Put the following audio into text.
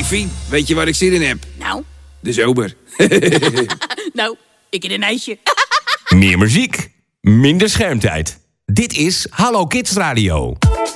Fien, weet je waar ik zin in heb? Nou? De zomer. Nou, ik in een ijsje. Meer muziek, minder schermtijd. Dit is Hallo Kids Radio.